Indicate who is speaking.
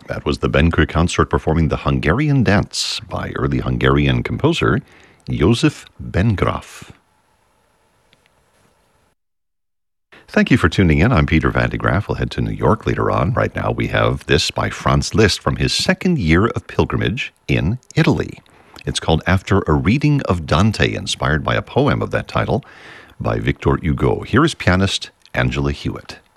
Speaker 1: That was the Benker Consort performing the Hungarian Dance by early Hungarian composer Josef Bengraf. Thank you for tuning in. I'm Peter Van de Graaff. We'll head to New York later on. Right now we have this by Franz Liszt from his second year of pilgrimage in Italy. It's called After a Reading of Dante, inspired by a poem of that title by Victor Hugo. Here is pianist Angela Hewitt.